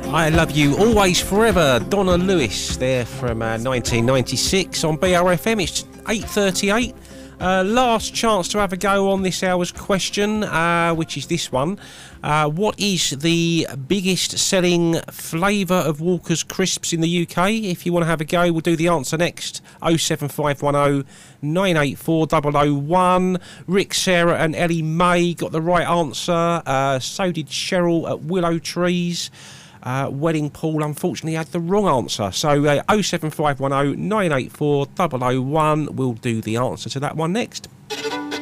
I Love You Always Forever, Donna Lewis there from 1996 on BRFM. It's 8:38. Last chance to have a go on this hour's question, which is this one. What is the biggest selling flavour of Walker's crisps in the UK? If you want to have a go, we'll do the answer next. 07510 984 001. Rick, Sarah and Ellie May got the right answer. So did Cheryl at Willow Trees. Wedding Paul unfortunately had the wrong answer. So 07510 984 001. We'll do the answer to that one next.